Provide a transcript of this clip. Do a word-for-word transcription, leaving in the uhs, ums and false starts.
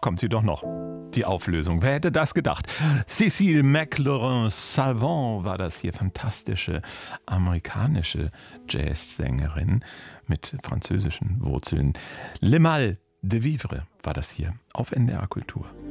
kommt sie doch noch. Die Auflösung. Wer hätte das gedacht? Cécile McLaurin-Salvant war das hier. Fantastische amerikanische Jazzsängerin mit französischen Wurzeln. Le Mal de Vivre war das hier auf N D R Kultur.